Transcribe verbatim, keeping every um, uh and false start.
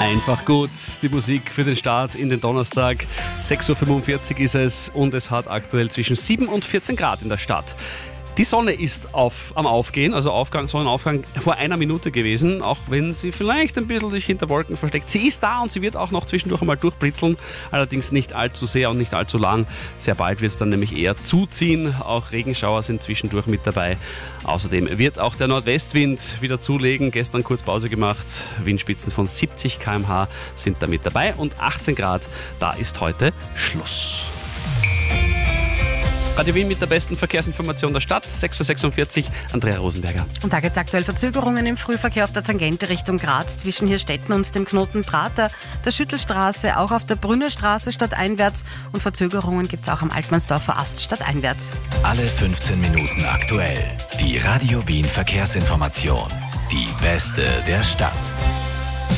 Einfach gut, die Musik für den Start in den Donnerstag. sechs Uhr fünfundvierzig ist es und es hat aktuell zwischen sieben und vierzehn Grad in der Stadt. Die Sonne ist auf, am Aufgehen, also Aufgang, Sonnenaufgang vor einer Minute gewesen, auch wenn sie vielleicht ein bisschen sich hinter Wolken versteckt. Sie ist da und sie wird auch noch zwischendurch einmal durchblitzeln, allerdings nicht allzu sehr und nicht allzu lang. Sehr bald wird es dann nämlich eher zuziehen, auch Regenschauer sind zwischendurch mit dabei. Außerdem wird auch der Nordwestwind wieder zulegen, gestern kurz Pause gemacht, Windspitzen von siebzig Kilometer pro Stunde sind da mit dabei und achtzehn Grad, da ist heute Schluss. Radio Wien mit der besten Verkehrsinformation der Stadt, sechs Uhr sechsundvierzig, Andrea Rosenberger. Und da gibt es aktuell Verzögerungen im Frühverkehr auf der Tangente Richtung Graz zwischen Hirstetten und dem Knoten Prater, der Schüttelstraße, auch auf der Brünnerstraße stadteinwärts und Verzögerungen gibt es auch am Altmannsdorfer Ast stadteinwärts. Alle fünfzehn Minuten aktuell. Die Radio Wien Verkehrsinformation. Die beste der Stadt.